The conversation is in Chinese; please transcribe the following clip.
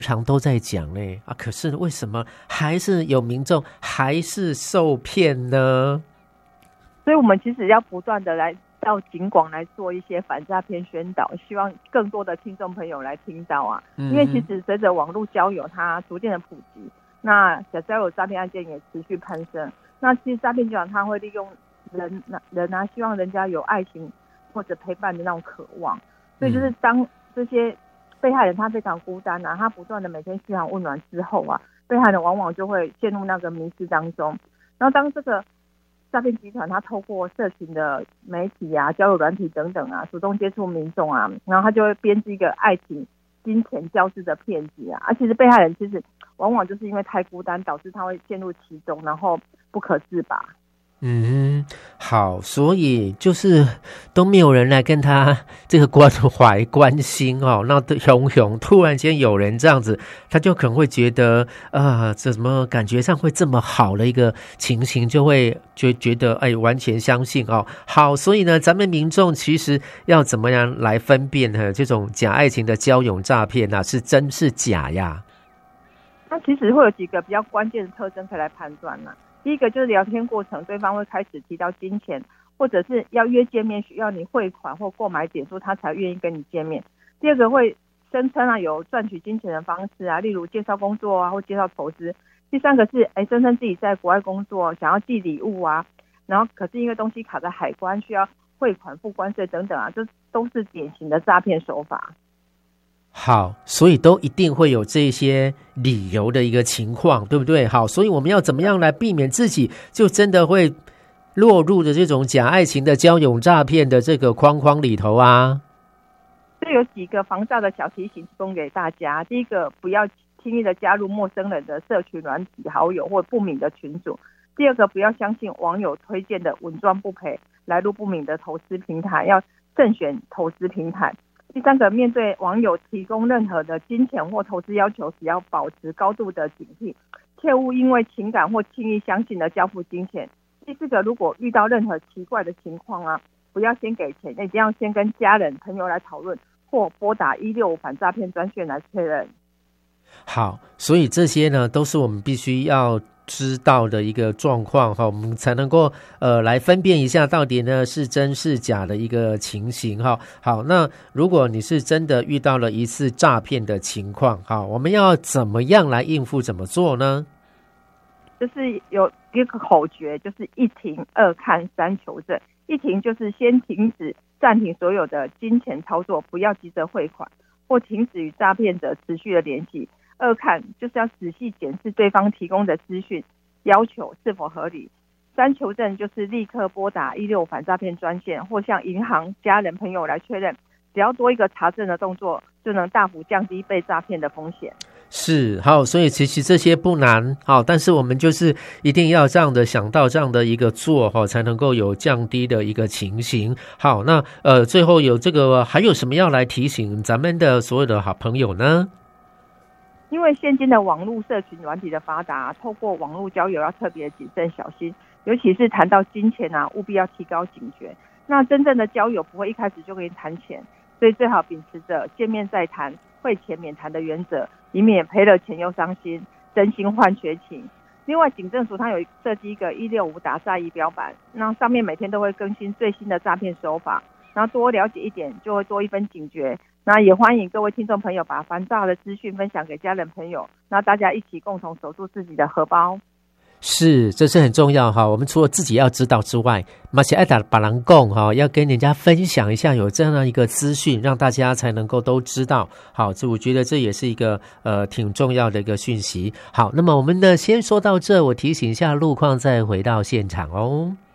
常都在讲嘞啊，可是为什么还是有民众还是受骗呢？ 所以我们其实要不断的来到警广来做一些反诈骗宣导，希望更多的听众朋友来听到啊。因为其实随着网络交友它逐渐的普及，那小交友诈骗案件也持续攀升。那其实诈骗集团他会利用人啊，希望人家有爱情或者陪伴的那种渴望，所以就是当这些被害人他非常孤单啊，他不断的每天嘘寒问暖之后啊，被害人往往就会陷入那个迷失当中。然后当这个诈骗集团他透过社群的媒体啊、交友软体等等啊，主动接触民众啊，然后他就会编织一个爱情、金钱交织的骗局啊。其实被害人其实往往就是因为太孤单，导致他会陷入其中，然后不可自拔。 好，所以就是都没有人来跟他这个关怀关心哦，那突然间有人这样子，他就可能会觉得这怎么感觉上会这么好的一个情形，就会觉得完全相信哦。好，所以呢，咱们民众其实要怎么样来分辨呢？这种假爱情的交友诈骗啊，是真是假呀？ 那其实会有几个比较关键的特征可以来判断啦。第一个就是聊天过程，对方会开始提到金钱，或者是要约见面需要你汇款或购买点数，他才愿意跟你见面。第二个会声称有赚取金钱的方式啊，例如介绍工作啊，或介绍投资。第三个是声称自己在国外工作，想要寄礼物啊，然后可是因为东西卡在海关，需要汇款付关税等等啊，这都是典型的诈骗手法。 好，所以都一定会有这些理由的一个情况，对不对？好，所以我们要怎么样来避免自己就真的会落入的这种假爱情的交友诈骗的这个框框里头啊？ 这有几个防诈的小提醒提供给大家。第一个，不要轻易的加入陌生人的社群软体好友或不明的群组。第二个，不要相信网友推荐的稳赚不赔、来路不明的投资平台，要慎选投资平台。第三个，面对网友提供任何的金钱或投资要求时，要保持高度的警惕，切勿因为情感或轻易相信的交付金钱。第四个，如果遇到任何奇怪的情况啊，不要先给钱，一定要先跟家人、朋友来讨论，或拨打165反诈骗专线来确认。 好，所以这些呢，都是我们必须要知道的一个状况哈，我们才能够来分辨一下到底呢是真是假的一个情形哈。好，那如果你是真的遇到了一次诈骗的情况，好，我们要怎么样来应付，怎么做呢？ 就是有一个口诀，就是1停2看3求证。1停就是先停止暂停所有的金钱操作，不要急着汇款或停止与诈骗者持续的联系。2看就是要仔细检视对方提供的资讯要求是否合理。3求证就是立刻拨打165反诈骗专线或向银行、家人、朋友来确认。只要多一个查证的动作，就能大幅降低被诈骗的风险。 是，好，所以其实这些不难，好，但是我们就是一定要这样的想到这样的一个做，才能够有降低的一个情形。好，那最后有这个还有什么要来提醒咱们的所有的好朋友呢？ 因为现今的网络社群软体的发达，透过网络交友要特别谨慎小心，尤其是谈到金钱啊，务必要提高警觉。那真正的交友不会一开始就跟你谈钱，所以最好秉持着见面再谈、会钱免谈的原则，以免赔了钱又伤心，真心换绝情。另外，警政署它有设计一个165打诈仪表板，那上面每天都会更新最新的诈骗手法，然后多了解一点就会多一分警觉。那也欢迎各位听众朋友把防诈的资讯分享给家人朋友，那大家一起共同守住自己的荷包。 是，这是很重要哈。我们除了自己要知道之外，而且爱打把人共哈，要跟人家分享一下有这样一个资讯，让大家才能够都知道。好，这我觉得这也是一个挺重要的一个讯息。好，那么我们呢先说到这，我提醒一下路况，再回到现场哦。